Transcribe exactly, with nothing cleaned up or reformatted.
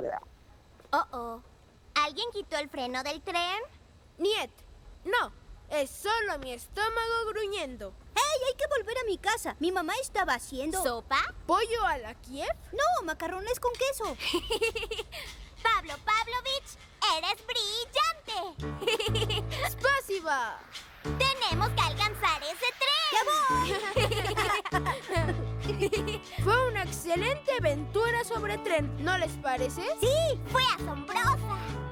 Oh, oh. ¿Alguien quitó el freno del tren? Niet, no, es solo mi estómago gruñendo. ¡Ey, hay que volver a mi casa! Mi mamá estaba haciendo... ¿Sopa? ¿Pollo a la Kiev? No, macarrones con queso. Pablo Pavlovich, eres brillante. ¡Spasiba! Tenemos que alcanzar ese tren. ¡Ya voy! Fue una excelente aventura sobre tren, ¿no les parece? Sí, fue asombrosa.